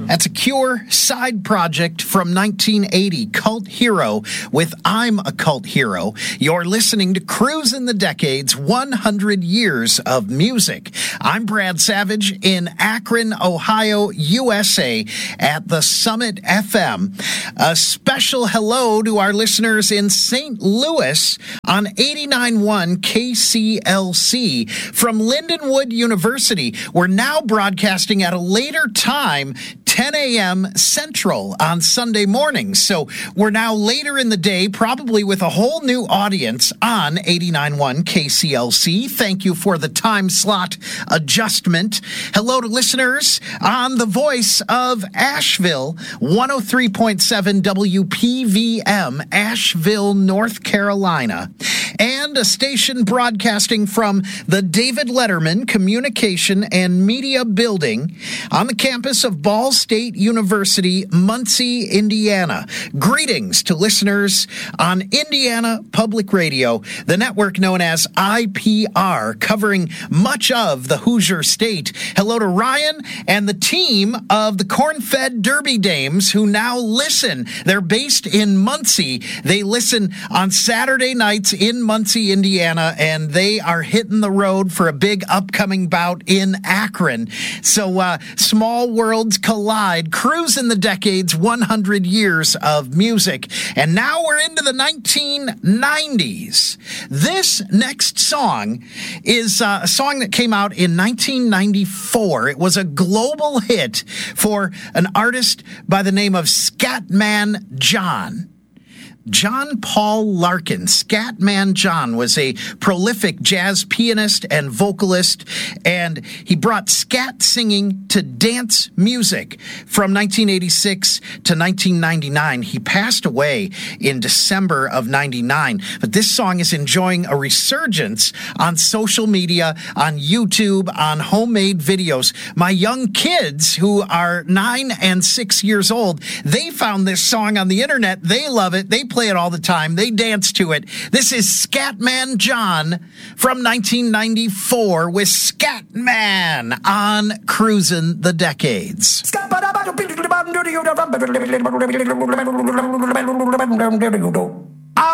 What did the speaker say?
That's a Cure side project from 1980, Cult Hero with I'm a Cult Hero. You're listening to Cruisin' the Decades, 100 Years of Music. I'm Brad Savage in Akron, Ohio, USA at the Summit FM. A special hello to our listeners in St. Louis on 89.1 KCLC. From Lindenwood University, we're now broadcasting at a later time, 10 a.m. Central on Sunday mornings. So we're now later in the day, probably with a whole new audience on 89.1 KCLC. Thank you for the time slot adjustment. Hello to listeners on the voice of Asheville, 103.7 WPVM, Asheville, North Carolina. And a station broadcasting from the David Letterman Communication and Media Building on the campus of Ball State University, Muncie, Indiana. Greetings to listeners on Indiana Public Radio, the network known as IPR, covering much of the Hoosier State. Hello to Ryan and the team of the Corn-Fed Derby Dames who now listen. They're based in Muncie. They listen on Saturday nights in Muncie, Indiana, and they are hitting the road for a big upcoming bout in Akron. So small worlds collide. Cruisin' the Decades, 100 Years of Music. And now we're into the 1990s. This next song is a song that came out in 1994. It was a global hit for an artist by the name of Scatman John. John Paul Larkin. Scatman John was a prolific jazz pianist and vocalist, and he brought scat singing to dance music from 1986 to 1999. He passed away in December of 99, but this song is enjoying a resurgence on social media, on YouTube, on homemade videos. My young kids, who are 9 and 6 years old, they found this song on the internet. They love it. They play it all the time. They dance to it. This is Scatman John from 1994 with Scatman on Cruisin' the Decades.